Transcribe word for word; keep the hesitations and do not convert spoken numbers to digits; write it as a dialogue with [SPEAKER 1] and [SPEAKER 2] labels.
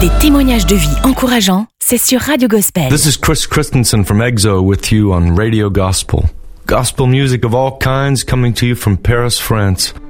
[SPEAKER 1] Des témoignages de vie encourageants, c'est sur Radio Gospel.
[SPEAKER 2] This is Chris Christensen from EXO with you on Radio Gospel. Gospel music of all kinds coming to you from Paris, France.